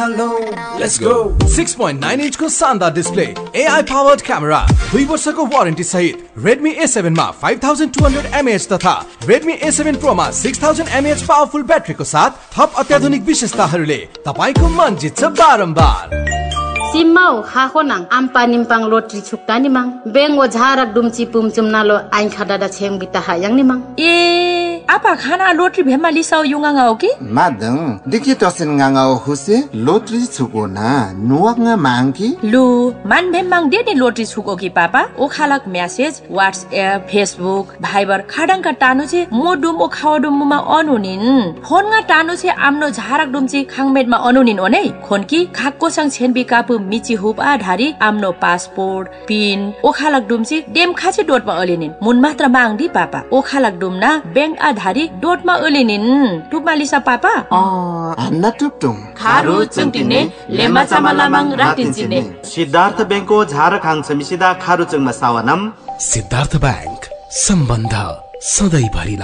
Let's go. 6.9 inch को शानदार display, AI powered camera, 2 वर्षको वारेन्टी सहित Redmi A7 मा 5200 mAh तथा Redmi A7 Pro मा 6000 mAh पावरफुल ब्याट्रीको साथ थप अत्याधुनिक विशेषताहरूले तपाईको मन जित्छ बारम्बार। Simau hakonang ampa nimpang lotri chukta nimang bengo jarak dumci pumcum nalo ain khadada cheng bitaha yang nimang apa khana lotri bhema lisau yunga ngau ki madang dikhi tosin ngangau huse lotri chuko na nuak nga mangki lu man bhemang de ni lotri chuko ki papa o khalak message WhatsApp Facebook Viber khadang ka tanu che modum o khawadum ma onunin phone nga tanu che amno jarak dumci khangmet ma onunin onei khonki khakko sang chenbi kapu मिची hoop आधारी आम्नो passport pin ओखालक डुमची dam खाचे डोटमा alanine मुन मात्र मांगदी पापा ओखालक Dumna bank आधारी डोटमा alanine टुपमा लिसा पापा Anna टुपटुम खारु चंटिने lemma चामलामाङ राटिन्चिने Siddhartha बैंको झारक Hong मिसिदा खारु चंगमा सावनम Siddhartha bank सम्बन्ध सधैँ भरि